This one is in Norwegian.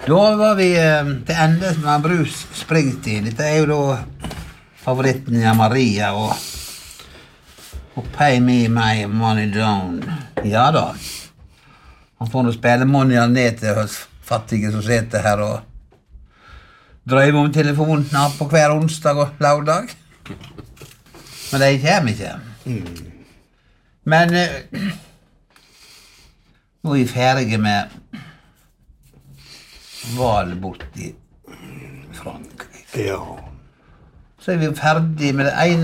Da var vi til endes med Bruce Springsteen. Dette jo da favoritten av Maria og Pay Me My Money Down. Ja da. Han får nå spille money ned til oss fattige som sitter her og drøyver om telefonene på hver onsdag og lørdag. Men de kommer ikke. Men nå vi ferdige med valg bort i Frankrike. Ja. Så vi ferdig med det ene